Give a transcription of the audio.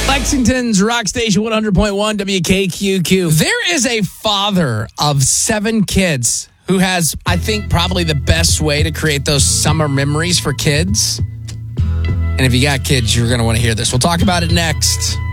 Lexington's Rock Station 100.1 WKQQ. There is a father of 7 kids who has, I think, probably the best way to create those summer memories for kids. And if you got kids, you're going to want to hear this. We'll talk about it next.